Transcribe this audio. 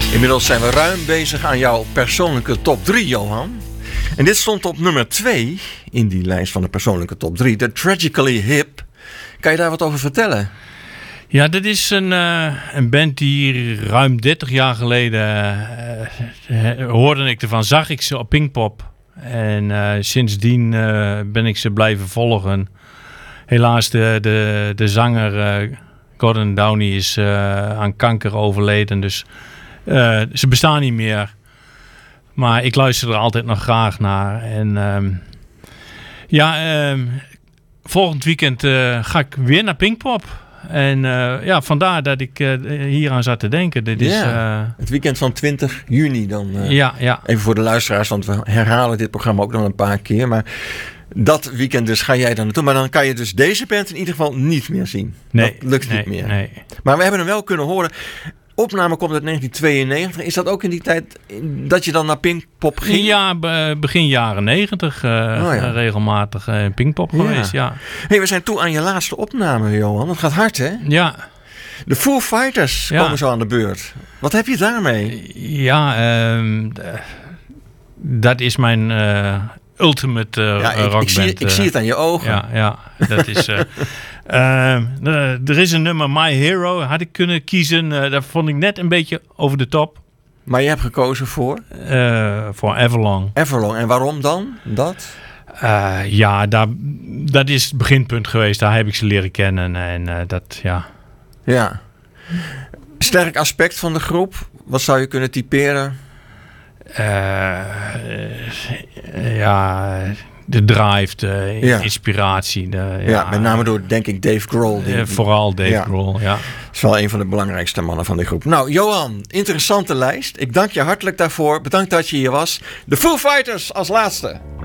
Inmiddels zijn we ruim bezig aan jouw persoonlijke top 3, Johan. En dit stond op nummer 2 in die lijst van de persoonlijke top 3. The Tragically Hip. Kan je daar wat over vertellen? Ja, dit is een band die ruim 30 jaar geleden hoorde ik ervan. Zag ik ze op Pinkpop. En sindsdien ben ik ze blijven volgen. Helaas de zanger Gordon Downey is aan kanker overleden. Dus ze bestaan niet meer. Maar ik luister er altijd nog graag naar. En volgend weekend ga ik weer naar Pinkpop. En vandaar dat ik hier aan zat te denken. Dit is, het weekend van 20 juni dan. Ja. Even voor de luisteraars, want we herhalen dit programma ook nog een paar keer. Maar dat weekend dus ga jij dan naartoe. Maar dan kan je dus deze band in ieder geval niet meer zien. Nee, dat lukt niet meer. Nee. Maar we hebben hem wel kunnen horen. Opname komt uit 1992. Is dat ook in die tijd dat je dan naar Pinkpop ging? Ja, begin jaren 90 regelmatig in Pinkpop geweest, ja. Hey, we zijn toe aan je laatste opname, Johan. Dat gaat hard, hè? Ja. De Foo Fighters komen zo aan de beurt. Wat heb je daarmee? Ja, dat is mijn ultimate rockband. Ik zie het aan je ogen. Ja, dat is... er is een nummer, My Hero, had ik kunnen kiezen. Dat vond ik net een beetje over de top. Maar je hebt gekozen voor? Voor Everlong. Everlong. En waarom dan? Dat? Dat is het beginpunt geweest. Daar heb ik ze leren kennen. En Ja. Sterk aspect van de groep. Wat zou je kunnen typeren? De drive, de inspiratie. Met name door, denk ik, Dave Grohl. Vooral Dave Grohl, ja. Dat is wel een van de belangrijkste mannen van die groep. Nou, Johan, interessante lijst. Ik dank je hartelijk daarvoor. Bedankt dat je hier was. De Foo Fighters als laatste.